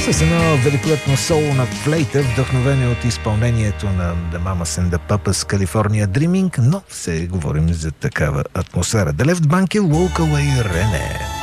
С едно великолепно соло на флейта, вдъхновение от изпълнението на The Mamas and the Papas California Dreaming, но все говорим за такава атмосфера. The Left Banke, Walk Away, Рене.